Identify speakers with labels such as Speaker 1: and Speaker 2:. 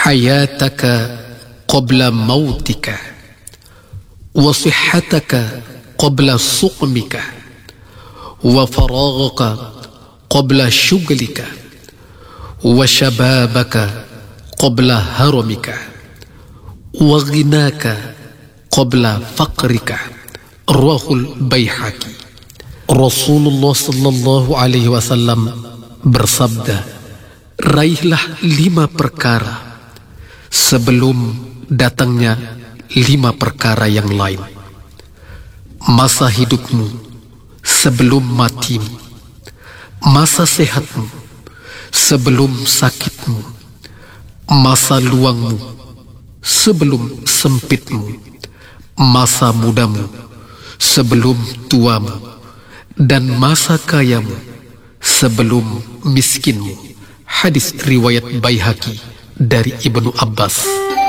Speaker 1: حياتك قبل موتك وصحتك قبل سقمك وفراغك قبل شغلك وشبابك قبل هرمك وغناك قبل فقرك. Rawahul Baihaqi. Rasulullah sallallahu alaihi wasallam bersabda, raihlah 5 perkara sebelum datangnya 5 perkara yang lain. Masa hidupmu sebelum matimu, masa sehatmu sebelum sakitmu, masa luangmu sebelum sempitmu, masa mudamu sebelum tuamu, dan masa kayamu sebelum miskinmu. Hadis riwayat Baihaqi dari Ibnu Abbas.